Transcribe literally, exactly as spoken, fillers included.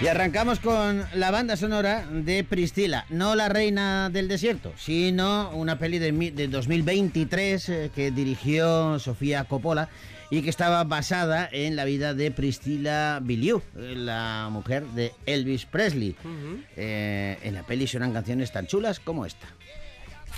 Y arrancamos con la banda sonora de Priscila, no La Reina del Desierto, sino una peli de, de dos mil veintitrés eh, que dirigió Sofía Coppola y que estaba basada en la vida de Priscilla Beaulieu, la mujer de Elvis Presley. Uh-huh. eh, en la peli suenan canciones tan chulas como esta.